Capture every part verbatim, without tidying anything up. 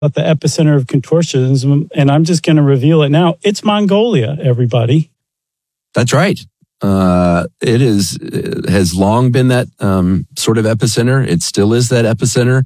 at the epicenter of contortionism, and I'm just going to reveal it now. It's Mongolia, everybody. That's right. Uh, it is it has long been that um, sort of epicenter. It still is that epicenter.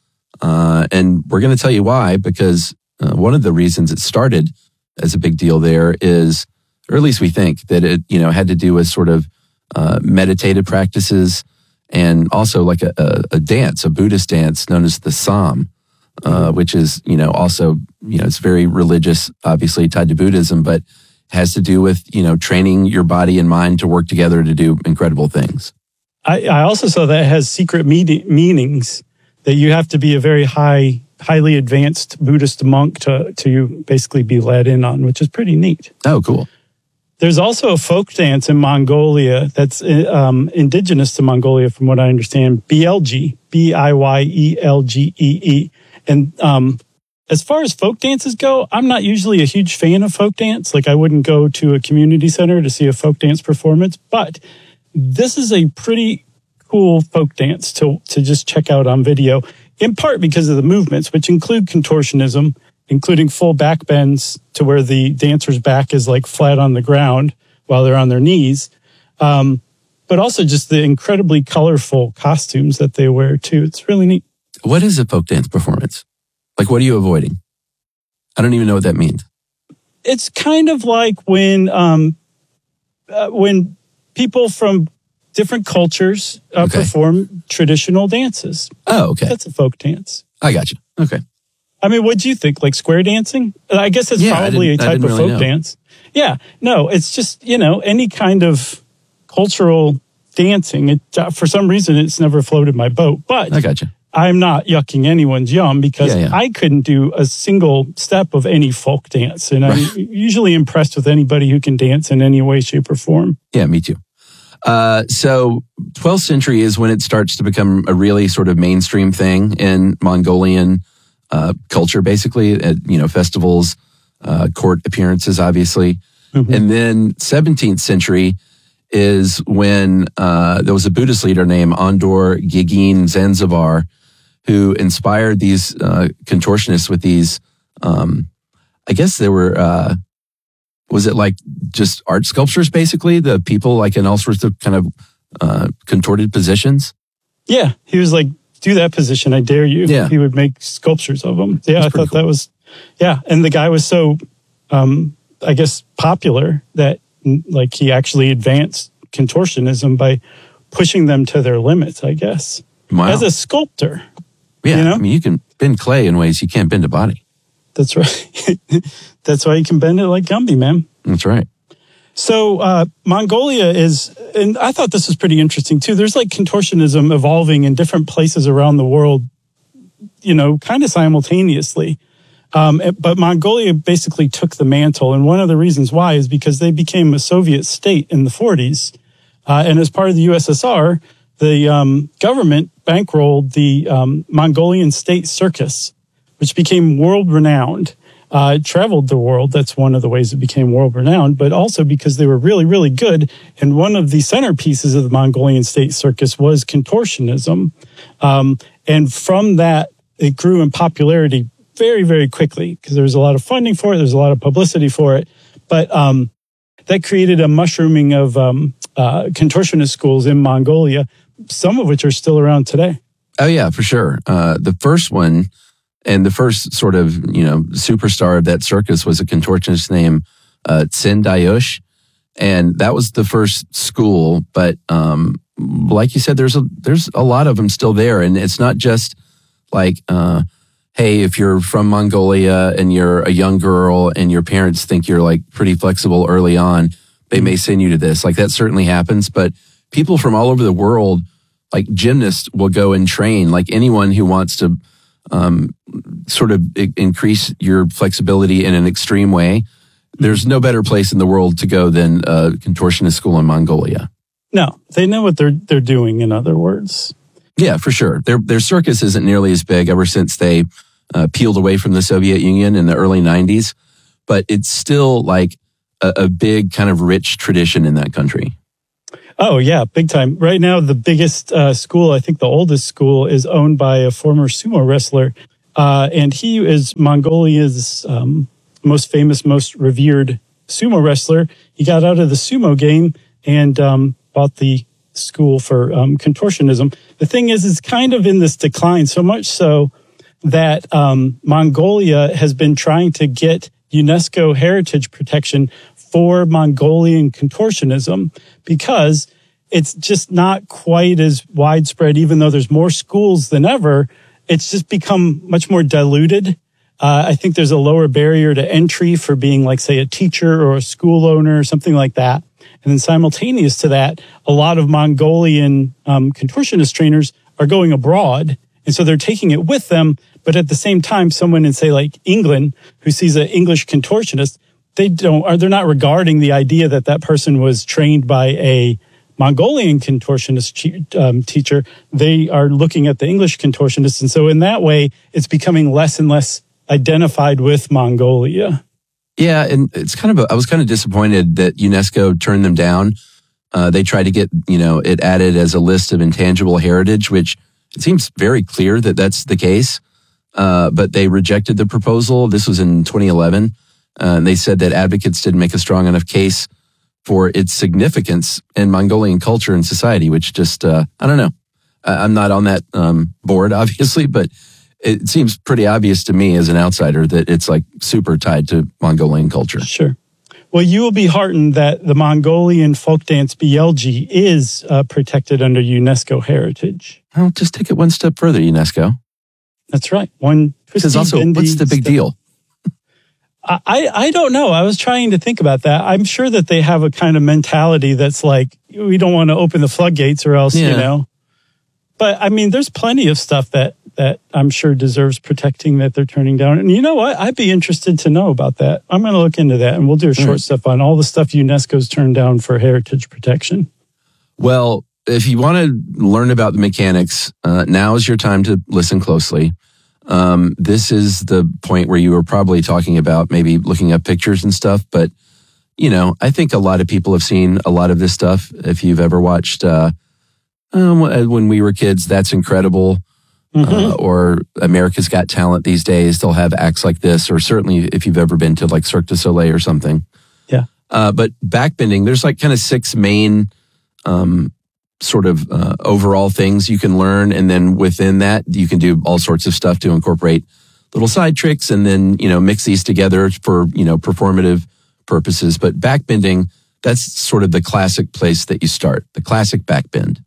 Uh, and we're going to tell you why, because uh, one of the reasons it started as a big deal there is, or at least we think, that it you know had to do with sort of uh, meditative practices and also like a, a, a dance, a Buddhist dance known as the Sam, uh, which is, you know, also, you know, it's very religious, obviously tied to Buddhism, but has to do with, you know, training your body and mind to work together to do incredible things. I, I also saw that it has secret meaning, meanings that you have to be a very high, highly advanced Buddhist monk to, to basically be led in on, which is pretty neat. Oh, cool. There's also a folk dance in Mongolia that's um, indigenous to Mongolia, from what I understand, B L G, B I Y E L G E E. And um, as far as folk dances go, I'm not usually a huge fan of folk dance. Like, I wouldn't go to a community center to see a folk dance performance, but this is a pretty cool folk dance to, to just check out on video, in part because of the movements, which include contortionism, including full back bends to where the dancer's back is like flat on the ground while they're on their knees. Um, but also just the incredibly colorful costumes that they wear too. It's really neat. What is a folk dance performance? Like, what are you avoiding? I don't even know what that means. It's kind of like when, um, uh, when people from different cultures uh, okay. perform traditional dances. Oh, okay. That's a folk dance. I got you. Okay. I mean, what do you think? Like square dancing? I guess it's yeah, probably a type of really folk know. dance. Yeah. No, it's just, you know, any kind of cultural dancing. It, uh, for some reason, it's never floated my boat. But I got you. I'm not yucking anyone's yum because yeah, yeah. I couldn't do a single step of any folk dance. And I'm right. usually impressed with anybody who can dance in any way, shape, or form. Yeah, me too. Uh, so twelfth century is when it starts to become a really sort of mainstream thing in Mongolian uh, culture, basically, at, you know, festivals, uh, court appearances, obviously. Mm-hmm. And then seventeenth century is when uh, there was a Buddhist leader named Andor Gigin Zanzibar who inspired these uh, contortionists with these, um, I guess they were, uh, was it like just art sculptures, basically? The people like in all sorts of kind of uh, contorted positions? Yeah, he was like, do that position, I dare you. Yeah. He would make sculptures of them. Yeah, That's I thought cool. that was, yeah. And the guy was so, um, I guess, popular that like he actually advanced contortionism by pushing them to their limits, I guess. Wow. As a sculptor. Yeah, you know? I mean, you can bend clay in ways you can't bend a body. That's right. That's why you can bend it like Gumby, man. That's right. So uh, Mongolia is, and I thought this was pretty interesting too. There's like contortionism evolving in different places around the world, you know, kind of simultaneously. Um, but Mongolia basically took the mantle. And one of the reasons why is because they became a Soviet state in the forties. Uh, and as part of the U S S R, the um, government bankrolled the um, Mongolian State Circus, which became world-renowned. Uh, it traveled the world. That's one of the ways it became world-renowned, but also because they were really, really good. And one of the centerpieces of the Mongolian State Circus was contortionism. Um, and from that, it grew in popularity very, very quickly because there was a lot of funding for it. There's a lot of publicity for it. But um, that created a mushrooming of um, uh, contortionist schools in Mongolia, some of which are still around today. Oh, yeah, for sure. Uh, the first one and the first sort of, you know, superstar of that circus was a contortionist named uh, Tsin Dayush. And that was the first school. But um, like you said, there's a, there's a lot of them still there. And it's not just like, uh, hey, if you're from Mongolia and you're a young girl and your parents think you're like pretty flexible early on, they may send you to this. Like that certainly happens. But people from all over the world, like gymnasts, will go and train. Like anyone who wants to um, sort of increase your flexibility in an extreme way, there's no better place in the world to go than a contortionist school in Mongolia. No, they know what they're they're doing, in other words. Yeah, for sure. Their their circus isn't nearly as big ever since they uh, peeled away from the Soviet Union in the early nineties, but it's still like a, a big kind of rich tradition in that country. Oh, yeah, big time. Right now, the biggest uh, school, I think the oldest school, is owned by a former sumo wrestler, Uh, and he is Mongolia's um, most famous, most revered sumo wrestler. He got out of the sumo game and um, bought the school for um, contortionism. The thing is, it's kind of in this decline, so much so that um, Mongolia has been trying to get UNESCO heritage protection for Mongolian contortionism because it's just not quite as widespread, even though there's more schools than ever. It's just become much more diluted. Uh, I think there's a lower barrier to entry for being, like, say, a teacher or a school owner or something like that. And then simultaneous to that, a lot of Mongolian um, contortionist trainers are going abroad. And so they're taking it with them. But at the same time, someone in, say, like England, who sees an English contortionist, they don't, or they're not regarding the idea that that person was trained by a Mongolian contortionist um, teacher. They are looking at the English contortionist. And so in that way, it's becoming less and less identified with Mongolia. Yeah, and it's kind of, a, I was kind of disappointed that UNESCO turned them down. Uh, they tried to get, you know, it added as a list of intangible heritage, which it seems very clear that that's the case. Uh, but they rejected the proposal. This was in twenty eleven. Uh, and they said that advocates didn't make a strong enough case for its significance in Mongolian culture and society, which just, uh, I don't know. I'm not on that um, board, obviously, but it seems pretty obvious to me as an outsider that it's like super tied to Mongolian culture. Sure. Well, you will be heartened that the Mongolian folk dance B L G is uh, protected under UNESCO heritage. Well, just take it one step further, UNESCO. That's right. One Because also, what's the big step. deal? I, I don't know. I was trying to think about that. I'm sure that they have a kind of mentality that's like, we don't want to open the floodgates or else, yeah. you know. But I mean, there's plenty of stuff that, that I'm sure deserves protecting that they're turning down. And you know what? I'd be interested to know about that. I'm going to look into that, and we'll do a short mm. stuff on all the stuff UNESCO's turned down for heritage protection. Well, if you want to learn about the mechanics, uh, now is your time to listen closely. Um, this is the point where you were probably talking about maybe looking up pictures and stuff. But, you know, I think a lot of people have seen a lot of this stuff. If you've ever watched uh, um, when we were kids, That's Incredible. Mm-hmm. Uh, or America's Got Talent these days, they'll have acts like this. Or certainly if you've ever been to like Cirque du Soleil or something. Yeah. Uh, but backbending, there's like kind of six main um sort of uh, overall things you can learn. And then within that, you can do all sorts of stuff to incorporate little side tricks and then, you know, mix these together for, you know, performative purposes. But backbending, that's sort of the classic place that you start, the classic backbend.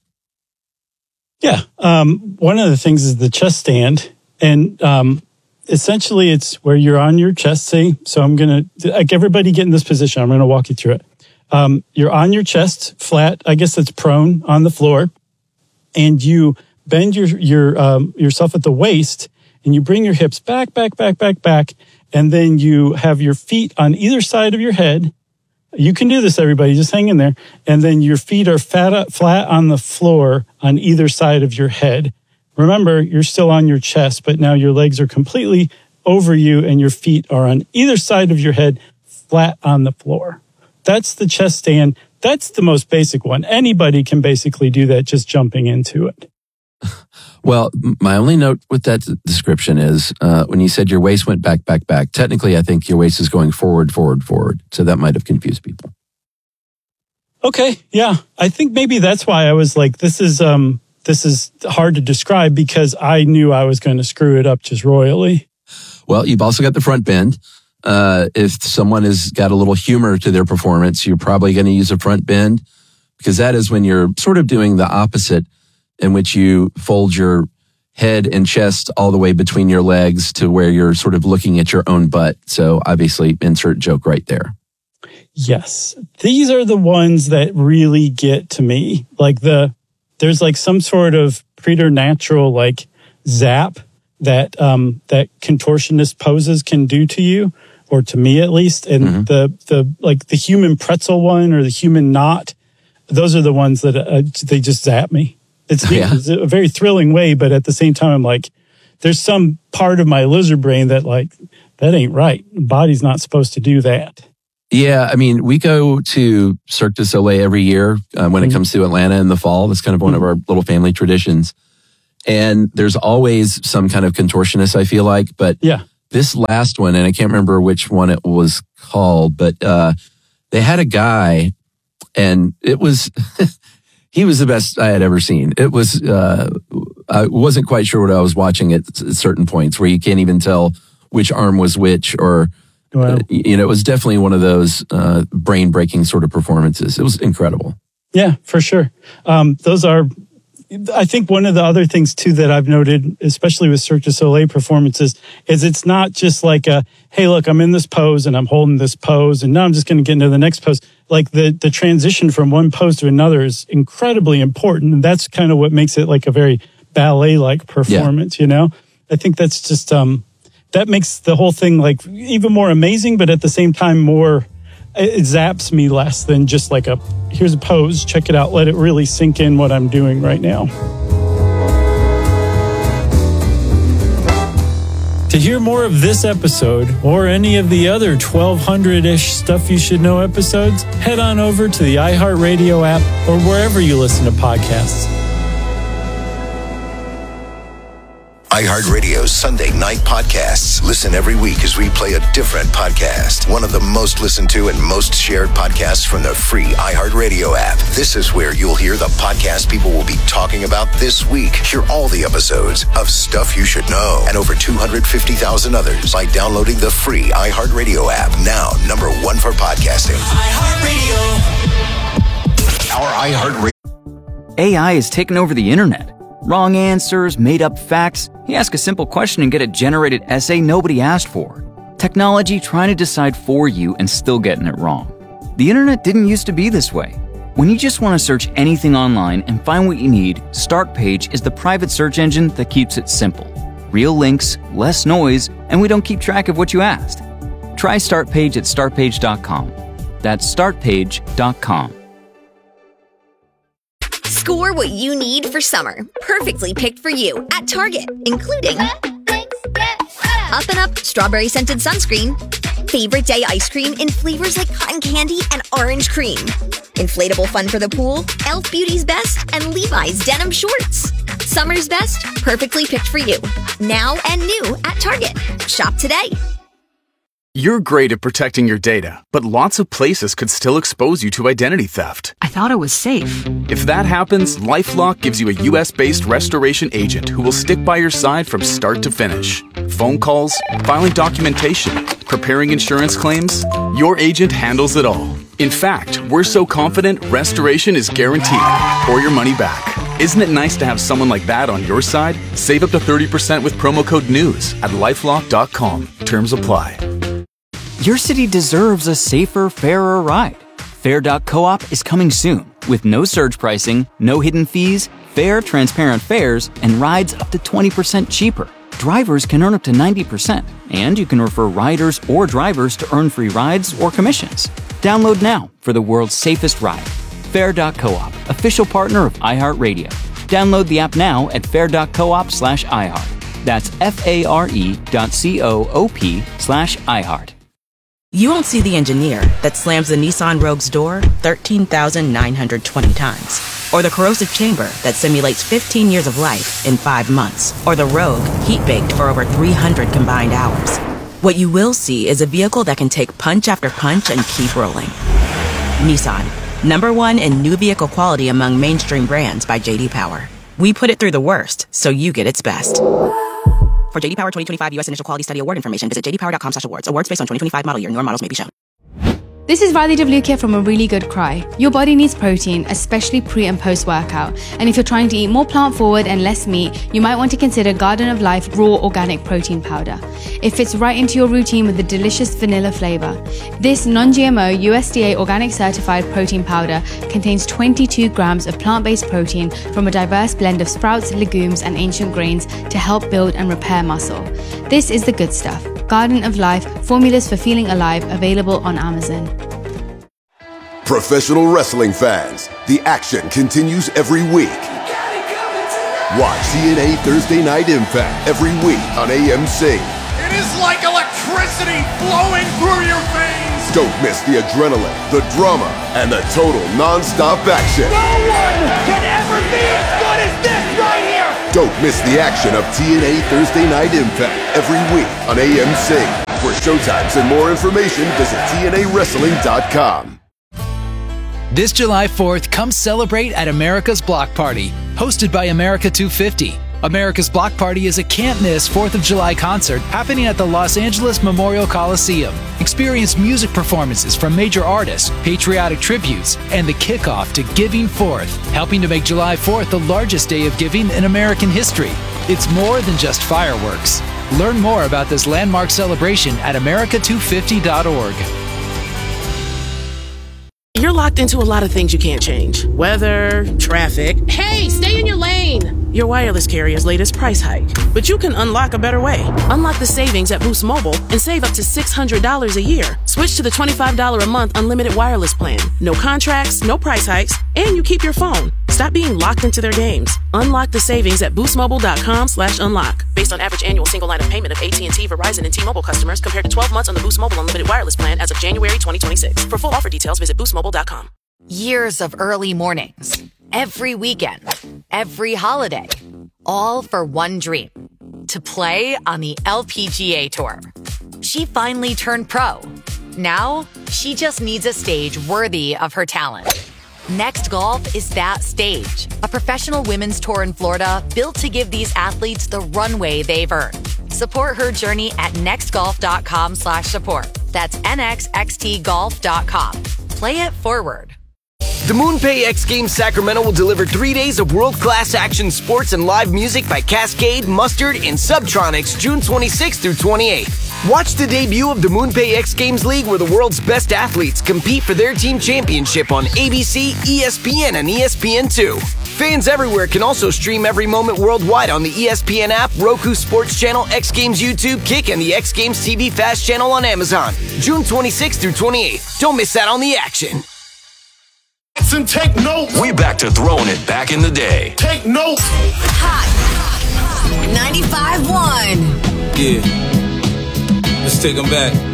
Yeah. Um, one of the things is the chest stand. And um, essentially it's where you're on your chest, say, so I'm going to, like everybody get in this position. I'm going to walk you through it. Um, you're on your chest, flat. I guess that's prone on the floor, and you bend your your um, yourself at the waist, and you bring your hips back, back, back, back, back, and then you have your feet on either side of your head. You can do this, everybody. Just hang in there, and then your feet are fat, flat on the floor on either side of your head. Remember, you're still on your chest, but now your legs are completely over you, and your feet are on either side of your head, flat on the floor. That's the chest stand. That's the most basic one. Anybody can basically do that just jumping into it. Well, my only note with that description is uh, when you said your waist went back, back, back, technically I think your waist is going forward, forward, forward. So that might have confused people. Okay, yeah. I think maybe that's why I was like, this is um, this is hard to describe because I knew I was going to screw it up just royally. Well, you've also got the front bend. Uh, if someone has got a little humor to their performance, you're probably going to use a front bend because that is when you're sort of doing the opposite in which you fold your head and chest all the way between your legs to where you're sort of looking at your own butt. So obviously insert joke right there. Yes. These are the ones that really get to me. Like the, there's like some sort of preternatural like zap that, um, that contortionist poses can do to you. Or to me at least, and mm-hmm. the the like the human pretzel one or the human knot, those are the ones that uh, they just zap me. It's, yeah. it's a very thrilling way, but at the same time, I'm like, there's some part of my lizard brain that like that ain't right. The body's not supposed to do that. Yeah, I mean, we go to Cirque du Soleil every year uh, when mm-hmm. it comes to Atlanta in the fall. That's kind of one mm-hmm. of our little family traditions. and there's always some kind of contortionist, I feel like. But yeah. This last one, and I can't remember which one it was called, but uh, they had a guy, and it was, he was the best I had ever seen. It was, uh, I wasn't quite sure what I was watching at certain points where you can't even tell which arm was which, or, wow. uh, you know, it was definitely one of those uh, brain-breaking sort of performances. It was incredible. Yeah, for sure. Um, those are, I think one of the other things too that I've noted, especially with Cirque du Soleil performances, is it's not just like a, hey, look, I'm in this pose and I'm holding this pose and now I'm just going to get into the next pose. Like the, the transition from one pose to another is incredibly important. And that's kind of what makes it like a very ballet-like performance, yeah. you know? I think that's just, um, that makes the whole thing like even more amazing, but at the same time more, it zaps me less than just like a, here's a pose, check it out, let it really sink in what I'm doing right now. To hear more of this episode or any of the other twelve hundred-ish Stuff You Should Know episodes, head on over to the iHeartRadio app or wherever you listen to podcasts. iHeartRadio's Sunday night podcasts. Listen every week as we play a different podcast. One of the most listened to and most shared podcasts from the free iHeartRadio app. This is where you'll hear the podcast people will be talking about this week. Hear all the episodes of Stuff You Should Know and over two hundred fifty thousand others by downloading the free iHeartRadio app. Now, number one for podcasting. iHeartRadio. Our iHeartRadio. A I is taking over the internet. Wrong answers, made-up facts. You ask a simple question and get a generated essay nobody asked for. Technology trying to decide for you and still getting it wrong. The internet didn't used to be this way. When you just want to search anything online and find what you need, Startpage is the private search engine that keeps it simple. Real links, less noise, and we don't keep track of what you asked. Try Startpage at startpage dot com. That's startpage dot com. Score what you need for summer. Perfectly picked for you at Target, including Up and Up Strawberry Scented Sunscreen, Favorite Day Ice Cream in flavors like cotton candy and orange cream, Inflatable Fun for the Pool, e l f Beauty's Best, and Levi's Denim Shorts. Summer's best, perfectly picked for you. Now and new at Target. Shop today. You're great at protecting your data, but lots of places could still expose you to identity theft. I thought it was safe. If that happens, LifeLock gives you a U S-based restoration agent who will stick by your side from start to finish. Phone calls, filing documentation, preparing insurance claims, your agent handles it all. In fact, we're so confident restoration is guaranteed or your money back. Isn't it nice to have someone like that on your side? Save up to thirty percent with promo code NEWS at lifelock dot com. Terms apply. Your city deserves a safer, fairer ride. Fair dot coop is coming soon with no surge pricing, no hidden fees, fair, transparent fares, and rides up to twenty percent cheaper. Drivers can earn up to ninety percent, and you can refer riders or drivers to earn free rides or commissions. Download now for the world's safest ride. Fair dot coop, official partner of iHeartRadio. Download the app now at fair dot coop slash iHeart. That's F-A-R-E dot C-O-O-P slash iHeart. You won't see the engineer that slams the Nissan Rogue's door thirteen thousand nine hundred twenty times. Or the corrosive chamber that simulates fifteen years of life in five months. Or the Rogue heat-baked for over three hundred combined hours. What you will see is a vehicle that can take punch after punch and keep rolling. Nissan, number one in new vehicle quality among mainstream brands by J D Power. We put it through the worst, so you get its best. For J D Power twenty twenty-five U S Initial Quality Study Award information, visit j d power dot com slash awards. Awards based on twenty twenty-five model year. Newer models may be shown. This is Radhi Devlukia from A Really Good Cry. Your body needs protein, especially pre and post workout. And if you're trying to eat more plant forward and less meat, you might want to consider Garden of Life Raw Organic Protein Powder. It fits right into your routine with a delicious vanilla flavor. This non-G M O U S D A organic certified protein powder contains twenty-two grams of plant-based protein from a diverse blend of sprouts, legumes, and ancient grains to help build and repair muscle. This is the good stuff. Garden of Life, formulas for feeling alive, available on Amazon. Professional wrestling fans, the action continues every week. Watch C N A Thursday Night Impact every week on A M C. It is like electricity flowing through your veins. Don't miss the adrenaline, the drama, and the total non-stop action. No one can ever be as good as this right here. Don't miss the action of T N A Thursday Night Impact every week on A M C. For showtimes and more information, visit T N A wrestling dot com. This July fourth, come celebrate at America's Block Party, hosted by America two fifty. America's Block Party is a can't-miss fourth of July concert happening at the Los Angeles Memorial Coliseum. Experience music performances from major artists, patriotic tributes, and the kickoff to Giving Fourth, helping to make July fourth the largest day of giving in American history. It's more than just fireworks. Learn more about this landmark celebration at America two fifty dot org. You're locked into a lot of things you can't change. Weather, traffic. Hey, stay in your lane! Your wireless carrier's latest price hike. But you can unlock a better way. Unlock the savings at Boost Mobile and save up to six hundred dollars a year. Switch to the twenty-five dollars a month unlimited wireless plan. No contracts, no price hikes, and you keep your phone. Stop being locked into their games. Unlock the savings at boostmobile.com slash unlock. Based on average annual single line of payment of A T and T, Verizon, and T-Mobile customers compared to twelve months on the Boost Mobile unlimited wireless plan as of January twenty twenty-six. For full offer details, visit boost mobile dot com. Years of early mornings, every weekend, every holiday, all for one dream, to play on the L P G A Tour. She finally turned pro. Now, she just needs a stage worthy of her talent. Next Golf is that stage, a professional women's tour in Florida built to give these athletes the runway they've earned. Support her journey at nextgolf.com slash support. That's nxxt golf dot com. Play it forward. The MoonPay X Games Sacramento will deliver three days of world-class action sports and live music by Cascade, Mustard, and Subtronics June twenty-sixth through twenty-eighth. Watch the debut of the MoonPay X Games League, where the world's best athletes compete for their team championship on A B C, E S P N, and E S P N two. Fans everywhere can also stream every moment worldwide on the E S P N app, Roku Sports Channel, X Games YouTube, Kick, and the X Games T V Fast Channel on Amazon. June twenty-sixth through twenty-eighth. Don't miss out on the action. And take notes. We back to throwing it back in the day. Take notes. Hot ninety-five point one. Yeah. Let's take them back.